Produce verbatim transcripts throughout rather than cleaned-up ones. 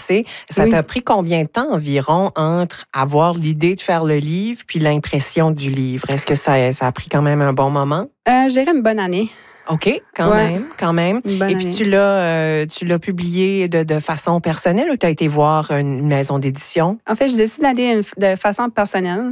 passé. Ça Oui. t'a pris combien de temps environ entre avoir l'idée de faire le livre puis l'impression du livre? Est-ce que ça, ça a pris quand même un bon moment? Euh, je dirais une bonne année. OK, quand Ouais. même, quand même. Une bonne Et puis année. tu l'as, euh, tu l'as publié de, de façon personnelle ou tu as été voir une maison d'édition? En fait, je décide d'aller de façon personnelle.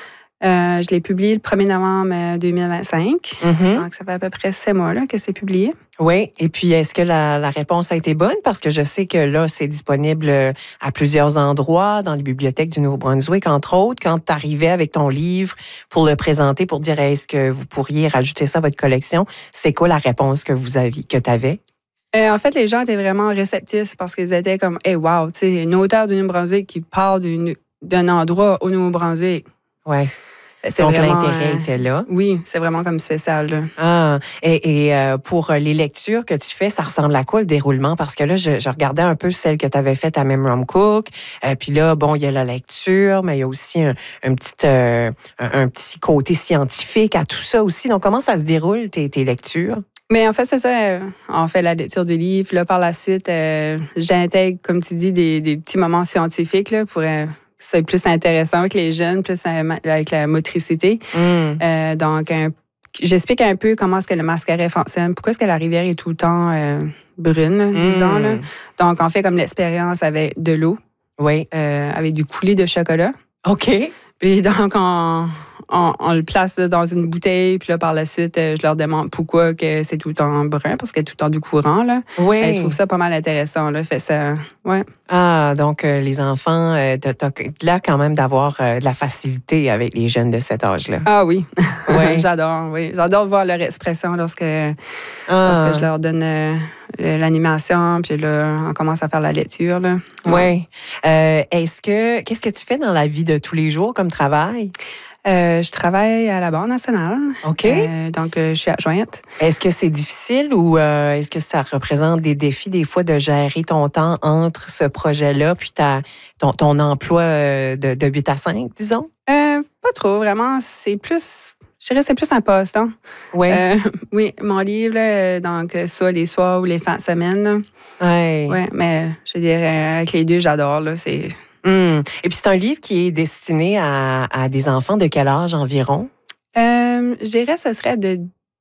Euh, je l'ai publié le premier novembre deux mille vingt-cinq. Mm-hmm. Donc, ça fait à peu près sept mois là, que c'est publié. Oui, et puis est-ce que la, la réponse a été bonne? Parce que je sais que là, c'est disponible à plusieurs endroits, dans les bibliothèques du Nouveau-Brunswick, entre autres. Quand tu arrivais avec ton livre pour le présenter, pour dire est-ce que vous pourriez rajouter ça à votre collection, c'est quoi la réponse que vous aviez, que tu avais? Euh, en fait, les gens étaient vraiment réceptifs parce qu'ils étaient comme « Hey, wow, tu sais, une auteure du Nouveau-Brunswick qui parle d'une, d'un endroit au Nouveau-Brunswick. » Oui. C'est Donc, vraiment, l'intérêt euh, était là. Oui, c'est vraiment comme spécial. Là. Ah, et, et euh, pour les lectures que tu fais, ça ressemble à quoi le déroulement? Parce que là, je, je regardais un peu celle que tu avais faite à Memram Cook. Euh, puis là, bon, il y a la lecture, mais il y a aussi un, un, petit, euh, un, un petit côté scientifique à tout ça aussi. Donc, comment ça se déroule, tes, tes lectures? Mais en fait, c'est ça. Euh, on fait la lecture du livre. Là, par la suite, euh, j'intègre, comme tu dis, des, des petits moments scientifiques là, pour... Euh, c'est plus intéressant avec les jeunes, plus avec la motricité. Mm. Euh, donc, un, j'explique un peu comment est-ce que le mascaret fonctionne, pourquoi est-ce que la rivière est tout le temps euh, brune, Mm. disons. Là. Donc, on fait comme l'expérience avec de l'eau, oui. euh, avec du coulé de chocolat. OK. Puis donc, on, on, on le place là, dans une bouteille, puis là, par la suite, euh, je leur demande pourquoi que c'est tout le temps brun, parce qu'il y a tout le temps du courant. Là. Oui. Ils trouvent ça pas mal intéressant. Là. Fait ça, ouais. Ah, donc euh, les enfants, euh, t'as, t'as l'air quand même d'avoir euh, de la facilité avec les jeunes de cet âge-là. Ah oui, ouais. j'adore, oui. J'adore voir leur expression lorsque, ah. lorsque je leur donne euh, l'animation, puis là, on commence à faire la lecture. Là. Oui. Ouais. Euh, est-ce que, qu'est-ce que tu fais dans la vie de tous les jours comme travail? Euh, je travaille à la Banque nationale. OK. Euh, donc, euh, je suis adjointe. Est-ce que c'est difficile ou euh, est-ce que ça représente des défis des fois de gérer ton temps entre ce projet-là puis ta, ton, ton emploi de, de huit à cinq, disons? Euh, pas trop, vraiment. C'est plus... Je dirais que c'est plus un passe-temps. Oui. Euh, oui, mon livre, là, donc, soit les soirs ou les fins de semaine. Oui. Oui, mais je dirais, avec les deux, j'adore. Là, c'est... Hum. Et puis, c'est un livre qui est destiné à, à des enfants de quel âge environ? Euh, je dirais que ce serait de,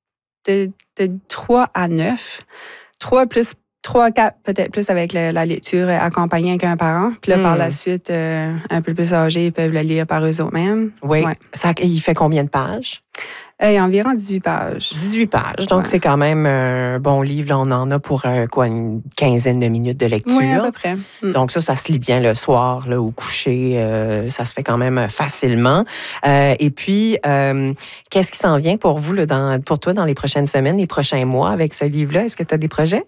de, de trois à neuf. trois plus trois à quatre, peut-être plus avec le, la lecture accompagnée avec un parent. Puis là, hum. par la suite, euh, un peu plus âgés, ils peuvent le lire par eux-mêmes. Oui. Ouais. Ça, il fait combien de pages? Euh, il y a environ dix-huit pages. dix-huit pages. Donc, ouais. c'est quand même un bon livre. Là, on en a pour euh, quoi, une quinzaine de minutes de lecture. Oui, à peu près. Mm. Donc, ça, ça se lit bien le soir, là, au coucher. Euh, ça se fait quand même facilement. Euh, et puis, euh, qu'est-ce qui s'en vient pour vous, là, dans, pour toi, dans les prochaines semaines, les prochains mois avec ce livre-là? Est-ce que tu as des projets?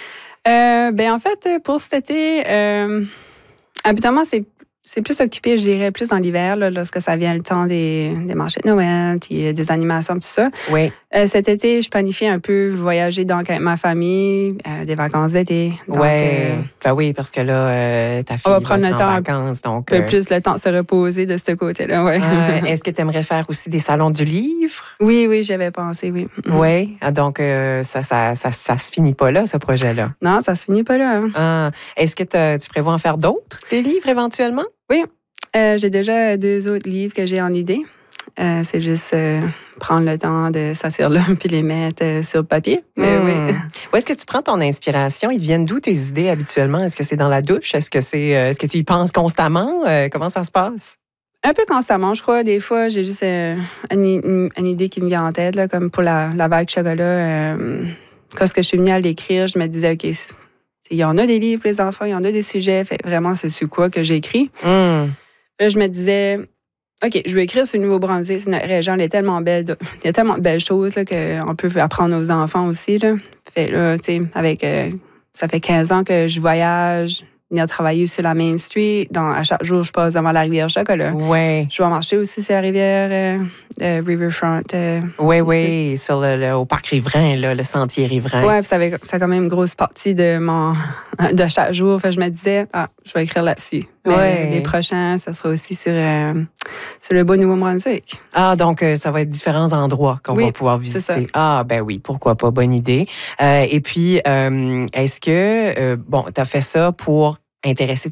Euh, ben en fait, pour cet été, euh, habituellement, c'est C'est plus occupé, je dirais, plus dans l'hiver, là, lorsque ça vient le temps des, des marchés de Noël, puis des animations, tout ça. Oui. Euh, cet été, je planifie un peu voyager donc avec ma famille, euh, des vacances d'été. Oui, euh, ben oui, parce que là, euh, ta fille on va prendre va le être temps en vacances. Donc, un peu euh, plus le temps de se reposer de ce côté-là, ouais. euh, est-ce que tu aimerais faire aussi des salons du livre? Oui, oui, j'avais pensé, oui. Oui, ah, donc euh, ça, ça, ça, ça se finit pas là, ce projet-là. Non, ça se finit pas là. Hein. Ah, est-ce que tu prévois en faire d'autres, des livres éventuellement? Oui, euh, j'ai déjà deux autres livres que j'ai en idée. Euh, c'est juste euh, prendre le temps de s'asseoir là puis les mettre euh, sur le papier. Mais mmh. oui. Où est-ce que tu prends ton inspiration? Ils viennent d'où tes idées habituellement? Est-ce que c'est dans la douche? Est-ce que c'est, euh, est-ce que tu y penses constamment? Euh, comment ça se passe? Un peu constamment, je crois. Des fois, j'ai juste euh, une, une idée qui me vient en tête, là, comme pour la, la vague chocolat. Euh, quand je suis venue à l'écrire, je me disais, OK, il y en a des livres pour les enfants, il y en a des sujets. Fait, vraiment, c'est sur quoi que j'écris. Mmh. Là, je me disais, OK, je vais écrire sur le Nouveau-Brunswick, sur notre région, elle est tellement belle. Il y a tellement de belles choses là, qu'on peut apprendre aux enfants aussi. Là. Fait là, tu sais, avec, euh, ça fait quinze ans que je voyage, venir travailler sur la Main Street. Donc, à chaque jour, je passe devant la rivière Chocolat. Ouais. Je vais marcher aussi sur la rivière euh, euh, Riverfront. Euh, oui, oui, sur le, le, au parc riverain, là, le sentier riverain. Oui, ça avait, ça a quand même une grosse partie de mon de chaque jour. Fait, je me disais, ah, je vais écrire là-dessus. Mais ouais. les prochains, ça sera aussi sur, euh, sur le beau Nouveau-Brunswick. Ah, donc euh, ça va être différents endroits qu'on oui, va pouvoir visiter. C'est ça. Ah, ben oui, pourquoi pas, bonne idée. Euh, et puis, euh, est-ce que, euh, bon, tu as fait ça pour intéresser